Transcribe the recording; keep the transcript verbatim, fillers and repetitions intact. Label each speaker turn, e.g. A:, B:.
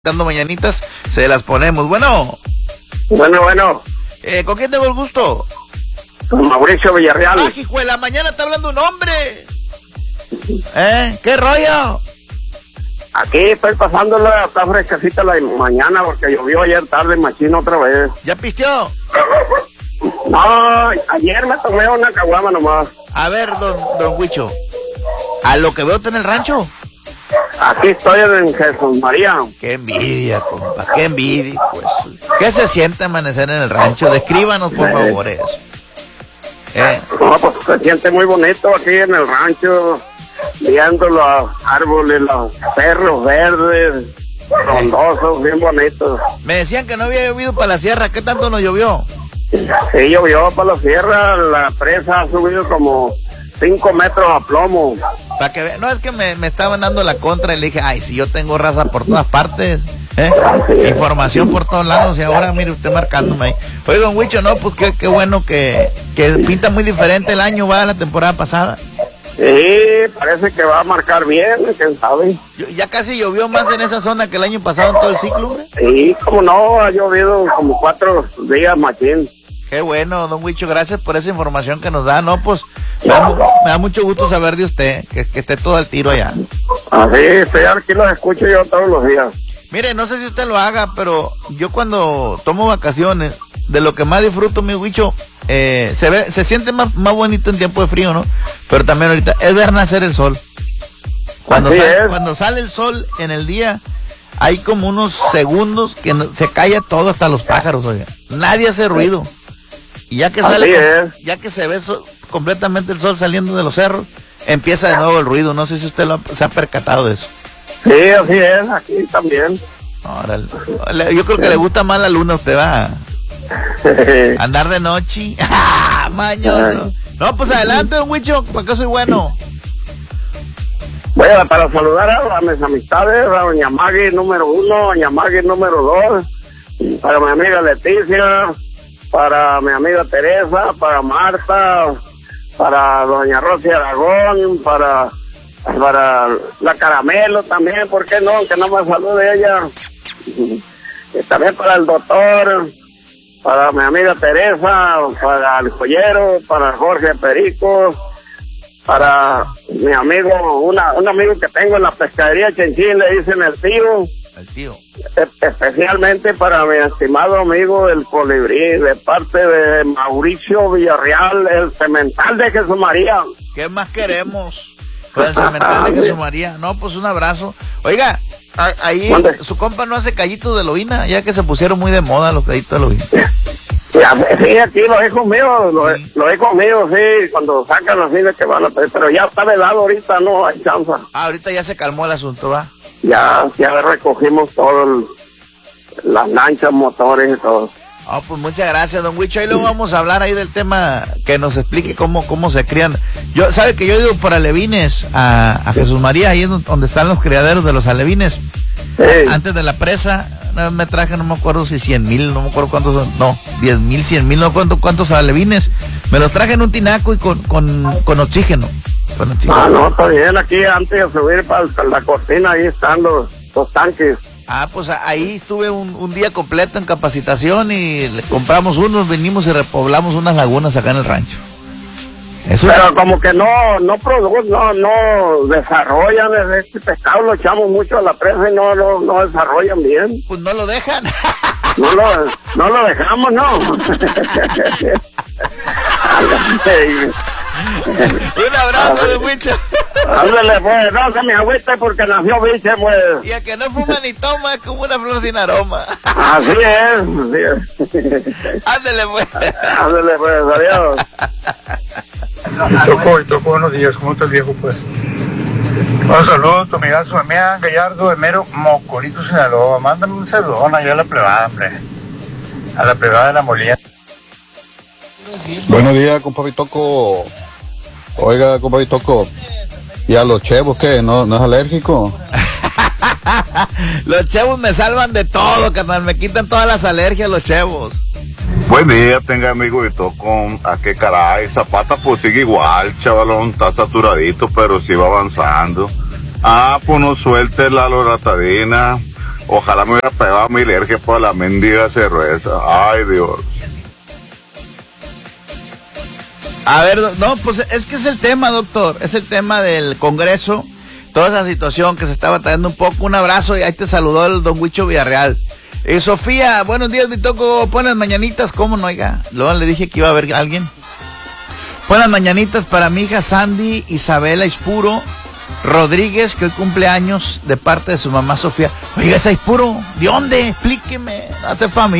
A: dando mañanitas, se las ponemos. Bueno.
B: Bueno, bueno.
A: Eh, ¿Con quién tengo el gusto?
B: Con Mauricio Villarreal.
A: ¡Ah, hijo de la mañana está hablando un hombre! ¿Eh? ¿Qué rollo?
B: Aquí estoy pasándola, está fresquecita la mañana porque llovió ayer tarde, machino otra vez.
A: ¿Ya pisteó?
B: No, ayer me tomé una caguama nomás.
A: A ver, don, don Huicho, a lo que veo está en el rancho.
B: Aquí estoy en Jesús María.
A: Qué envidia, compa, qué envidia, pues. ¿Qué se siente amanecer en el rancho? Descríbanos, por favor, eso. Eh.
B: No, pues se siente muy bonito aquí en el rancho, viendo los árboles, los cerros verdes, frondosos, bien bonitos.
A: Me decían que no había llovido para la sierra, ¿qué tanto nos llovió?
B: Sí, llovió para la sierra, la presa ha subido como cinco metros a plomo.
A: Para que ve... No, es que me, me estaban dando la contra y le dije, ay, si yo tengo raza por todas partes, ¿eh? Información por todos lados y ahora mire usted marcándome ahí. Oye, don Huicho, no, pues qué, qué bueno que, que pinta muy diferente el año, va, la temporada pasada.
B: Sí, parece que va a marcar bien, quién sabe.
A: Ya casi llovió más en esa zona que el año pasado en todo el ciclo, ¿eh?
B: Sí, como no, ha llovido como cuatro días, machín.
A: Qué bueno, don Huicho, gracias por esa información que nos da, ¿no? Pues me da, me da mucho gusto saber de usted, que, que esté todo al tiro allá.
B: Así, estoy aquí, los escucho yo todos los días.
A: Mire, no sé si usted lo haga, pero yo cuando tomo vacaciones, de lo que más disfruto, mi Huicho, eh, se ve, se siente más, más bonito en tiempo de frío, ¿no? Pero también ahorita es ver nacer el sol. Cuando sale, cuando sale el sol en el día, hay como unos segundos que no, se calla todo, hasta los pájaros, oiga. Nadie hace ruido. Y ya que sale, ya que se ve so, completamente el sol saliendo de los cerros, empieza de nuevo el ruido. No sé si usted lo ha, se ha percatado de eso.
B: Sí, así es, aquí también.
A: Ahora, yo creo que le gusta más la luna a usted, va. Andar de noche. Mañana. No, pues adelante, don Huicho, para que soy bueno.
B: Bueno, para saludar a, a mis amistades, a doña Maggie número uno, doña Maggie número dos, para mi amiga Leticia, para mi amiga Teresa, para Marta, para doña Rosy Aragón, para para la Caramelo también, ¿por qué no? Que no me salude ella. Y también para el doctor, para mi amiga Teresa, para el joyero, para Jorge Perico, para mi amigo, una, un amigo que tengo en la pescadería Chenchín, le dicen el tío.
A: El tío.
B: Especialmente para mi estimado amigo el Colibrí, de parte de Mauricio Villarreal, el cemental de Jesús María.
A: ¿Qué más queremos? Pues el cemental de Jesús María. No, pues un abrazo. Oiga, ahí ¿dónde? Su compa no hace callitos de loína, ya que se pusieron muy de moda los callitos de loína.
B: Sí, aquí los hijos míos, los, sí. los hijos míos, sí, cuando sacan los fines que van a pedir, pero ya está vedado ahorita, no hay chance.
A: Ah, ahorita ya se calmó el asunto, ¿va?
B: Ya, ya recogimos todo, el, las lanchas, motores y todo.
A: Ah, oh, pues muchas gracias, don Huicho. Ahí luego vamos a hablar ahí del tema, que nos explique cómo, cómo se crían. Yo, ¿sabe que yo digo por alevines a, a Jesús María, ahí es donde están los criaderos de los alevines? Sí. Antes de la presa, una vez me traje, no me acuerdo si cien mil, no me acuerdo cuántos son, no, diez mil, cien mil, no cuántos, cuántos alevines. Me los traje en un tinaco y con, con, con oxígeno. Con oxígeno.
B: Ah, no, está bien, aquí antes de subir para, para la cortina, ahí están los, los tanques.
A: Ah, pues ahí estuve un, un día completo en capacitación y le compramos unos, venimos y repoblamos unas lagunas acá en el rancho.
B: Eso pero es... como que no, no producen, no, no desarrollan este pescado, lo echamos mucho a la presa y no, no, no desarrollan bien.
A: Pues no lo dejan.
B: No lo, no lo dejamos, no.
A: Un abrazo de Huicho.
B: Ándale, pues, no se me agüite porque nació biche, pues.
A: Y el que no fuma ni toma es como una flor sin aroma.
B: Así es, así es.
A: Ándale, pues.
B: Ándale, pues, adiós.
C: Toco, Toco, buenos días, ¿cómo estás, viejo, pues? Un saludo a tu amigazo Damián Gallardo de Mero Mocorito, Sinaloa. Mándame un saludón allá a la plebada, hombre. A la plebada de la Molina.
D: Buenos días, compa Toco. Oiga, compa Toco. ¿Y a los chevos qué? ¿No, no es alérgico?
A: Los chevos me salvan de todo, carnal. Me quitan todas las alergias los chevos.
E: Buen día, tenga amigo y Toco. ¿A qué caray? Zapata pues sigue igual, chavalón. Está saturadito, pero sí va avanzando. Ah, pues no suelte la loratadina. Ojalá me hubiera pegado mi alergia por la mendiga cerveza. Ay, Dios.
A: A ver, no, pues es que es el tema, doctor. Es el tema del Congreso. Toda esa situación que se estaba trayendo un poco. Un abrazo y ahí te saludó el don Huicho Villarreal. Eh, Sofía, buenos días, mi toco. Buenas mañanitas, ¿cómo no, oiga? Luego le dije que iba a haber alguien. Buenas mañanitas para mi hija Sandy Isabela Ispuro Rodríguez, que hoy cumple años, de parte de su mamá Sofía. Oiga, esa Ispuro, ¿de dónde? Explíqueme. Hace familia.